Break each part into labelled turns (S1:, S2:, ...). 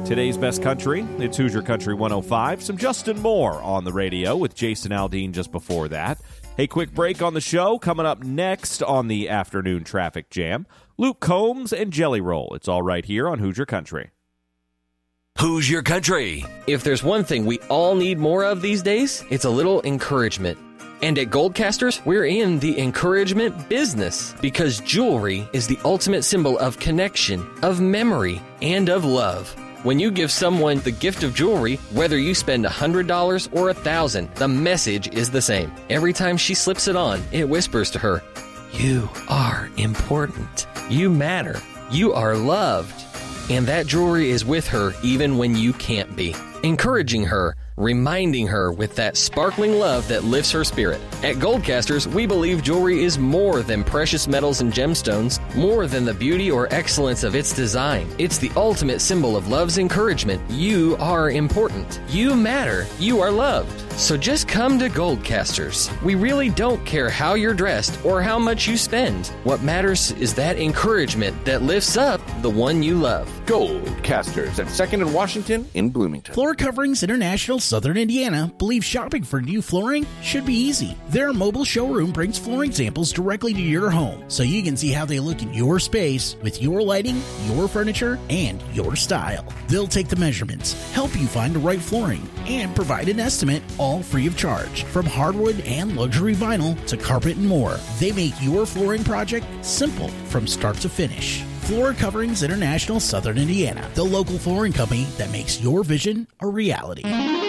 S1: Today's Best Country, it's Hoosier Country 105. Some Justin Moore on the radio with Jason Aldean just before that. Hey, quick break on the show. Coming up next on the afternoon traffic jam, Luke Combs and Jelly Roll. It's all right here on Hoosier Country.
S2: Hoosier Country.
S3: If there's one thing we all need more of these days, it's a little encouragement. And at Goldcasters, we're in the encouragement business because jewelry is the ultimate symbol of connection, of memory, and of love. When you give someone the gift of jewelry, whether you spend $100 or $1,000, the message is the same. Every time she slips it on, it whispers to her, "You are important. You matter. You are loved." And that jewelry is with her even when you can't be. Encouraging her, reminding her with that sparkling love that lifts her spirit. At Goldcasters, we believe jewelry is more than precious metals and gemstones, more than the beauty or excellence of its design. It's the ultimate symbol of love's encouragement. You are important. You matter. You are loved. So just come to Goldcasters. We really don't care how you're dressed or how much you spend. What matters is that encouragement that lifts up the one you love.
S4: Goldcasters at 2nd and Washington in Bloomington.
S5: Floor Coverings International Southern Indiana believes shopping for new flooring should be easy. Their mobile showroom brings flooring samples directly to your home so you can see how they look in your space with your lighting, your furniture, and your style. They'll take the measurements, help you find the right flooring, and provide an estimate, all free of charge. From hardwood and luxury vinyl to carpet and more, they make your flooring project simple from start to finish. Floor Coverings International Southern Indiana, the local flooring company that makes your vision a reality.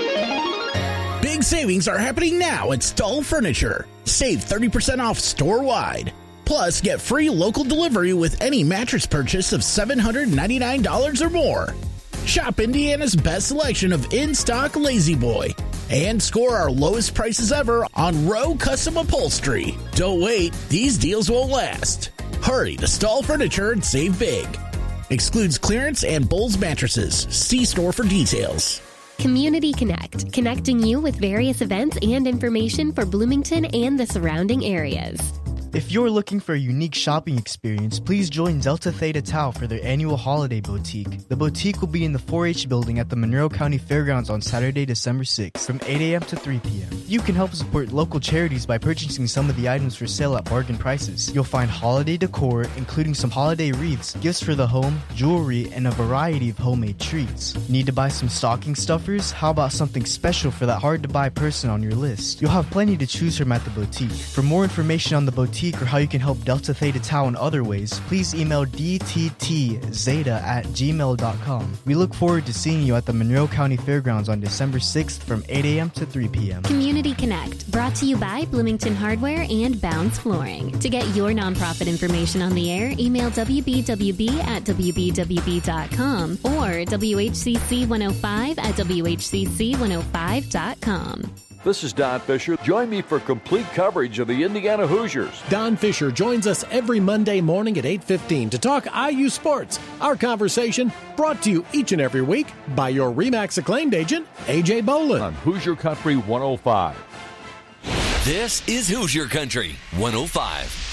S5: Big savings are happening now at Stahl Furniture. Save 30% off store-wide. Plus, get free local delivery with any mattress purchase of $799 or more. Shop Indiana's best selection of in-stock Lazy Boy and score our lowest prices ever on Row Custom Upholstery. Don't wait, these deals won't last. Hurry to Stahl Furniture and save big. Excludes clearance and Bowles mattresses. See store for details.
S6: Community Connect, connecting you with various events and information for Bloomington and the surrounding areas.
S7: If you're looking for a unique shopping experience, please join Delta Theta Tau for their annual holiday boutique. The boutique will be in the 4-H building at the Monroe County Fairgrounds on Saturday, December 6th from 8 a.m. to 3 p.m. You can help support local charities by purchasing some of the items for sale at bargain prices. You'll find holiday decor, including some holiday wreaths, gifts for the home, jewelry, and a variety of homemade treats. Need to buy some stocking stuffers? How about something special for that hard-to-buy person on your list? You'll have plenty to choose from at the boutique. For more information on the boutique or how you can help Delta Theta Tau in other ways, please email dttzeta@gmail.com. We look forward to seeing you at the Monroe County Fairgrounds on December 6th from 8 a.m. to 3 p.m.
S6: Community Connect, brought to you by Bloomington Hardware and Bounce Flooring. To get your nonprofit information on the air, email wbwb@wbwb.com or WHCC105@WHCC105.com.
S8: This is Don Fisher. Join me for complete coverage of the Indiana Hoosiers.
S9: Don Fisher joins us every Monday morning at 8:15 to talk IU sports. Our conversation brought to you each and every week by your RE/MAX acclaimed agent, A.J. Bolin.
S8: On Hoosier Country 105.
S2: This is Hoosier Country 105.